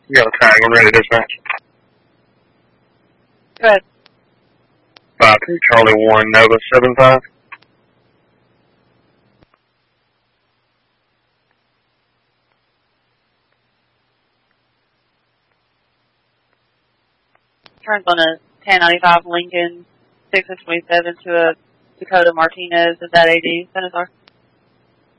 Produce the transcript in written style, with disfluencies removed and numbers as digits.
You got a tag. I'm ready to dispatch. Go ahead. 5-2 Charlie 1 Nova 75. Turns on a 1095 Lincoln 627 to a Dakota Martinez. Is that AD, Senator?